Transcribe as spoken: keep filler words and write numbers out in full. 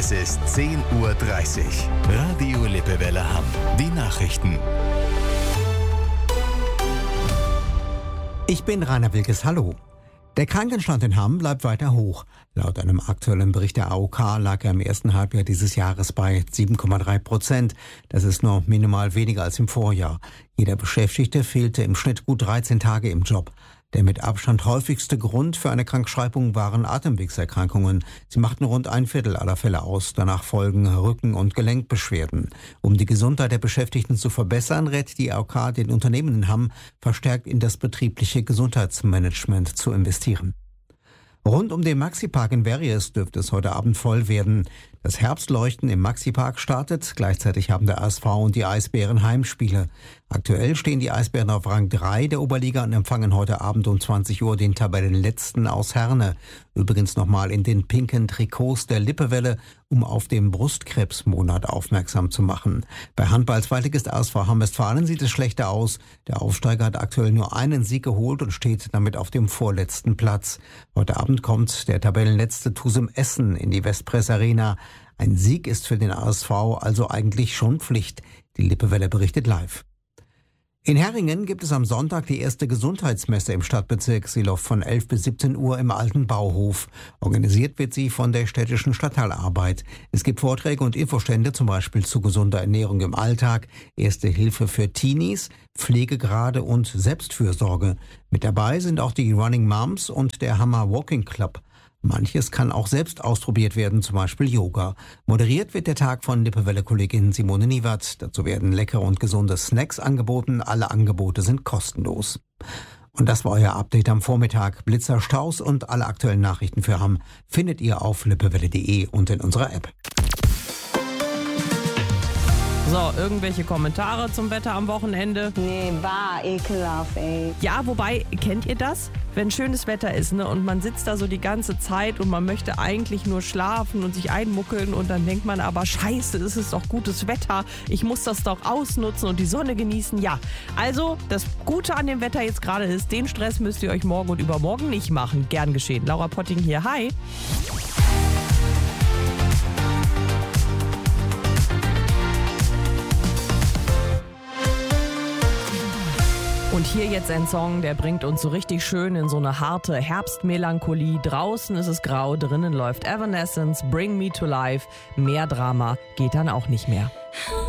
Es ist zehn Uhr dreißig. Radio Lippewelle Hamm. Die Nachrichten. Ich bin Rainer Wilkes, hallo. Der Krankenstand in Hamm bleibt weiter hoch. Laut einem aktuellen Bericht der A O K lag er im ersten Halbjahr dieses Jahres bei sieben Komma drei Prozent. Das ist nur minimal weniger als im Vorjahr. Jeder Beschäftigte fehlte im Schnitt gut dreizehn Tage im Job. Der mit Abstand häufigste Grund für eine Krankschreibung waren Atemwegserkrankungen. Sie machten rund ein Viertel aller Fälle aus. Danach folgen Rücken- und Gelenkbeschwerden. Um die Gesundheit der Beschäftigten zu verbessern, rät die A O K den Unternehmen in Hamm, verstärkt in das betriebliche Gesundheitsmanagement zu investieren. Rund um den Maxi-Park in Verriers dürfte es heute Abend voll werden. Das Herbstleuchten im Maxi-Park startet. Gleichzeitig haben der A S V und die Eisbären Heimspiele. Aktuell stehen die Eisbären auf Rang drei der Oberliga und empfangen heute Abend um zwanzig Uhr den Tabellenletzten aus Herne. Übrigens nochmal in den pinken Trikots der Lippewelle, um auf den Brustkrebsmonat aufmerksam zu machen. Bei Handball-Zweitligist A S V Hamm-Westfalen sieht es schlechter aus. Der Aufsteiger hat aktuell nur einen Sieg geholt und steht damit auf dem vorletzten Platz. Heute Abend kommt der Tabellenletzte T U S M Essen in die Westpress Arena. Ein Sieg ist für den A S V also eigentlich schon Pflicht. Die Lippewelle berichtet live. In Herringen gibt es am Sonntag die erste Gesundheitsmesse im Stadtbezirk. Sie läuft von elf bis siebzehn Uhr im alten Bauhof. Organisiert wird sie von der städtischen Stadtteilarbeit. Es gibt Vorträge und Infostände, zum Beispiel zu gesunder Ernährung im Alltag, Erste Hilfe für Teenies, Pflegegrade und Selbstfürsorge. Mit dabei sind auch die Running Moms und der Hammer Walking Club. Manches kann auch selbst ausprobiert werden, zum Beispiel Yoga. Moderiert wird der Tag von Lippewelle-Kollegin Simone Niewert. Dazu werden leckere und gesunde Snacks angeboten. Alle Angebote sind kostenlos. Und das war euer Update am Vormittag. Blitzer, Staus und alle aktuellen Nachrichten für Hamm findet ihr auf lippewelle punkt de und in unserer App. So, irgendwelche Kommentare zum Wetter am Wochenende? Nee, war ekelhaft, ey. Ja, wobei, kennt ihr das? Wenn schönes Wetter ist, ne, und man sitzt da so die ganze Zeit und man möchte eigentlich nur schlafen und sich einmuckeln und dann denkt man aber, scheiße, es ist doch gutes Wetter, ich muss das doch ausnutzen und die Sonne genießen. Ja, also das Gute an dem Wetter jetzt gerade ist, den Stress müsst ihr euch morgen und übermorgen nicht machen. Gern geschehen. Laura Potting hier, hi. Und hier jetzt ein Song, der bringt uns so richtig schön in so eine harte Herbstmelancholie. Draußen ist es grau, drinnen läuft Evanescence, Bring Me to Life. Mehr Drama geht dann auch nicht mehr.